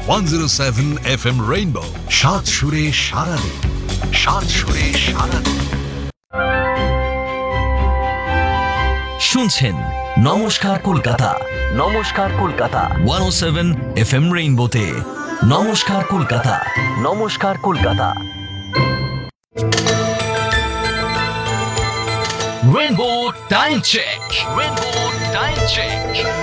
107 FM Rainbow, সাত সুরে সারাদিন, সাত সুরে সারাদিন। শুনছেন নমস্কার কলকাতা, নমস্কার কলকাতা 107 FM রেইনবোতে। নমস্কার কলকাতা, নমস্কার Kolkata. Rainbow time check, rainbow time check.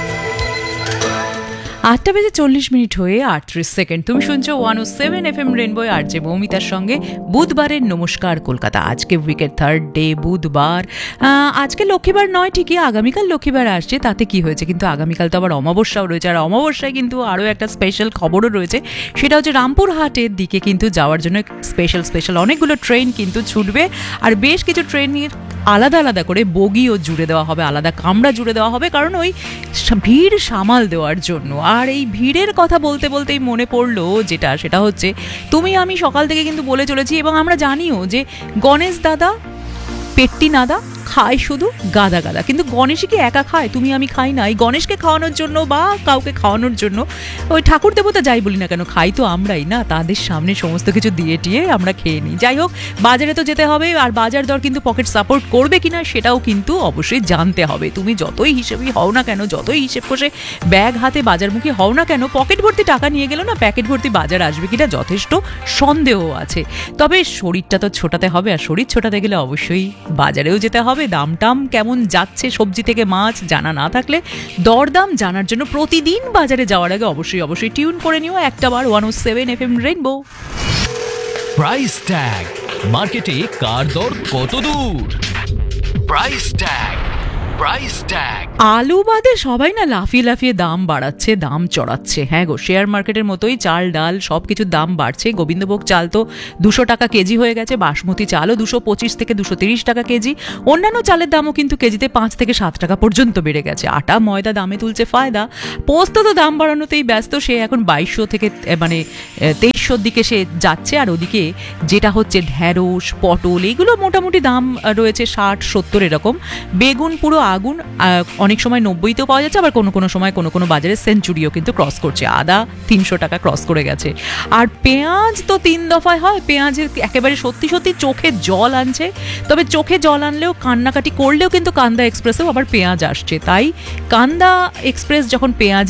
8:40 হয়ে 38 সেকেন্ড। তুমি শুনছো 107 FM রেইনবো আর যে মৌমিতার সঙ্গে বুধবারের নমস্কার কলকাতা। আজকে উইকের থার্ড ডে, বুধবার। আজকে লক্ষ্মীবার নয় ঠিকই, আগামীকাল লক্ষ্মীবার আসছে, তাতে কি হয়েছে? কিন্তু আগামীকাল তো আবার অমাবস্যাও রয়েছে, আর অমাবস্যায় কিন্তু আরও একটা স্পেশাল খবরও রয়েছে। সেটা হচ্ছে রামপুরহাটের দিকে কিন্তু যাওয়ার জন্য স্পেশাল অনেকগুলো ট্রেন কিন্তু ছুটবে, আর বেশ কিছু ট্রেনের আলাদা আলাদা করে বগিও জুড়ে দেওয়া হবে, আলাদা কামরা জুড়ে দেওয়া হবে, কারণ ওই ভিড় সামাল দেওয়ার জন্য। আর এই ভিড়ের কথা বলতে বলতেই মনে পড়লো সেটা হচ্ছে, তুমি আমি সকাল থেকে কিন্তু বলে চলেছি, এবং আমরা জানিও যে গণেশ দাদা পেট্টি নাদা খায় শুধু গাদা গাদা, কিন্তু গণেশই কি একা খায়? তুমি আমি খাই না। এই গণেশকে খাওয়ানোর জন্য বা কাউকে খাওয়ানোর জন্য ওই ঠাকুর দেবতা যাই বলি না কেন, খাই তো আমরাই না, তাদের সামনে সমস্ত কিছু দিয়ে টিয়ে আমরা খেয়ে নিই। যাই হোক, বাজারে তো যেতে হবে, আর বাজার দর কিন্তু পকেট সাপোর্ট করবে কিনা সেটাও কিন্তু অবশ্যই জানতে হবে। তুমি যতই হিসেবেই হও না কেন, যতই হিসেব কষে ব্যাগ হাতে বাজারমুখী হও না কেন, পকেট ভর্তি টাকা নিয়ে গেলেও না প্যাকেট ভর্তি বাজার আসবে কিনা যথেষ্ট সন্দেহ আছে। তবে শরীরটা তো ছোটাতে হবে, আর শরীর ছোটাতে গেলে অবশ্যই বাজারেও যেতে হবে। দাম কেমন যাচ্ছে সবজি থেকে মাছ জানা না থাকলে দরদাম জানার জন্য প্রতিদিন বাজারে যাওয়ার আগে অবশ্যই টিউন করে নিও একটা বার 107 FM রেইনবো। প্রাইস ট্যাগ, মার্কেটে কার দর কত দূর? Price tag, price tag. আলু বাদে সবাই না লাফিয়ে দাম বাড়াচ্ছে, দাম চড়াচ্ছে। হ্যাঁ গো, শেয়ার মার্কেটের মতোই চাল ডাল সব কিছুর দাম বাড়ছে। গোবিন্দভোগ চাল তো 200 টাকা কেজি হয়ে গেছে, বাসমতি চালও 225 থেকে 230 টাকা কেজি। অন্যান্য চালের দামও কিন্তু কেজিতে 5 থেকে 7 টাকা পর্যন্ত বেড়ে গেছে। আটা ময়দা দামে তুলছে ফায়দা। পোস্ত তো দাম বাড়ানোতেই ব্যস্ত, সে এখন 2200 থেকে 2300 দিকে সে যাচ্ছে। আর ওদিকে যেটা হচ্ছে ঢ্যাঁড়স, পটল, এগুলো মোটামুটি দাম রয়েছে 60-70 এরকম। বেগুন পুরো আগুন, অনেক সময় 90তেও পাওয়া যাচ্ছে, আবার কোনো সময় কোনো বাজারে সেঞ্চুরিও কিন্তু ক্রস করছে। আদা 300 টাকা ক্রস করে গেছে। আর পেঁয়াজ তো 3 দফায় হয়। পেঁয়াজের একেবারে সত্যি চোখে জল আনছে। তবে চোখে জল আনলেও, কান্নাকাটি করলেও কিন্তু কান্দা এক্সপ্রেসেও আবার পেঁয়াজ আসছে। তাই কান্দা এক্সপ্রেস যখন পেঁয়াজ